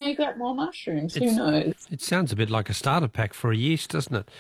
you get more mushrooms. Who knows? It sounds a bit like a starter pack for a yeast, doesn't it?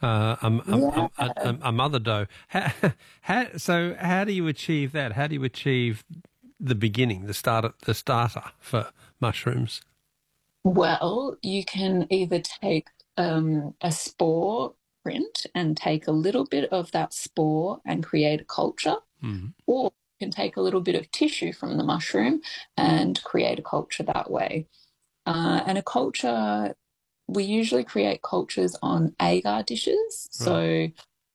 A mother dough. So how do you achieve that? How do you achieve the beginning, the starter for mushrooms? Well, you can either take a spore print and take a little bit of that spore and create a culture, or you can take a little bit of tissue from the mushroom and create a culture that way. And a culture, we usually create cultures on agar dishes. So,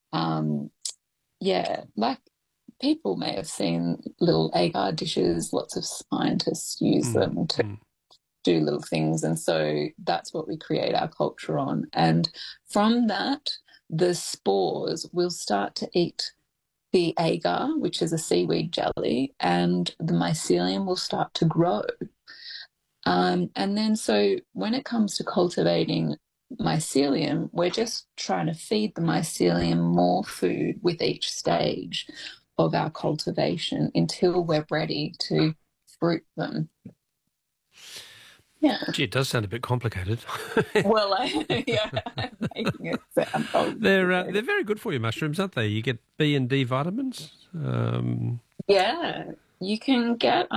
like people may have seen little agar dishes. Lots of scientists use them to do little things. And so that's what we create our culture on. And from that, the spores will start to eat the agar, which is a seaweed jelly, and the mycelium will start to grow. And then so when it comes to cultivating mycelium, we're just trying to feed the mycelium more food with each stage of our cultivation until we're ready to fruit them. Yeah. Gee, it does sound a bit complicated. Well, I'm making it sound complicated. They're very good for you, mushrooms, aren't they? You get B and D vitamins. Yeah, you can get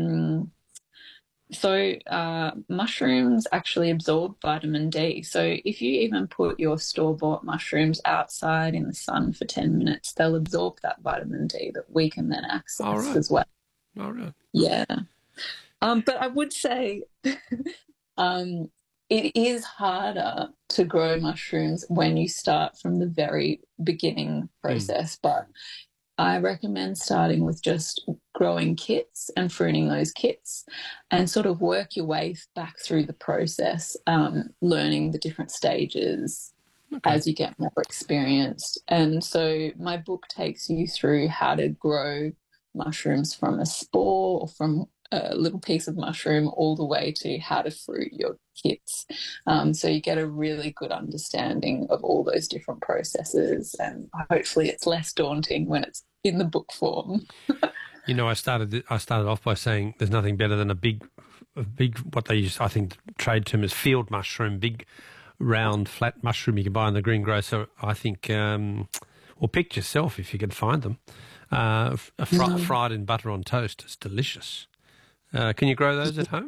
mushrooms actually absorb vitamin D. So if you even put your store-bought mushrooms outside in the sun for 10 minutes, they'll absorb that vitamin D that we can then access as well. All right. Yeah. But I would say it is harder to grow mushrooms when you start from the very beginning process, but I recommend starting with just growing kits and fruiting those kits and sort of work your way back through the process, learning the different stages as you get more experienced. And so my book takes you through how to grow mushrooms from a spore or from a little piece of mushroom all the way to how to fruit your kits. So you get a really good understanding of all those different processes, and hopefully it's less daunting when it's in the book form. You know, I started off by saying there's nothing better than a big what they use, I think the trade term is field mushroom, big round flat mushroom you can buy in the greengrocer. I think, or pick yourself if you can find them. Fried in butter on toast. It's delicious. Can you grow those at home?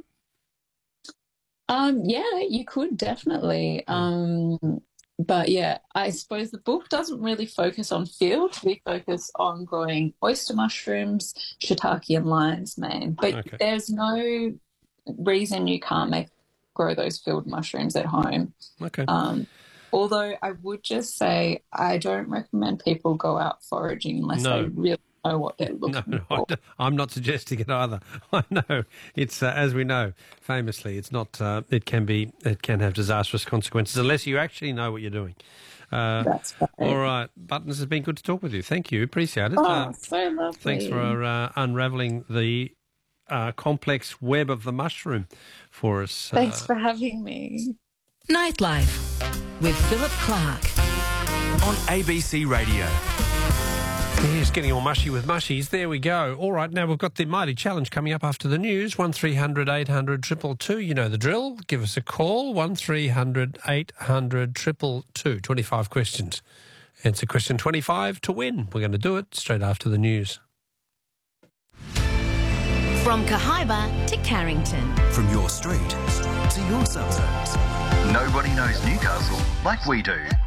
Yeah, you could definitely. But yeah, I suppose the book doesn't really focus on field. We focus on growing oyster mushrooms, shiitake and lion's mane. But there's no reason you can't grow those field mushrooms at home. Okay. Although I would just say I don't recommend people go out foraging unless they really know what they're looking for. I'm not suggesting it either. I know it's as we know, famously, it's not. It can have disastrous consequences unless you actually know what you're doing. That's right. All right, Buttons, it's been good to talk with you. Thank you, appreciate it. Oh, so lovely. Thanks for unravelling the complex web of the mushroom for us. Thanks for having me. Nightlife with Philip Clark on ABC Radio. He's getting all mushy with mushies. There we go. All right, now we've got the Mighty Challenge coming up after the news. 1300 800 222. You know the drill. Give us a call. 1300 800 222. 25 questions. Answer question 25 to win. We're going to do it straight after the news. From Cahaiba to Carrington. From your street to your suburbs. Nobody knows Newcastle like we do.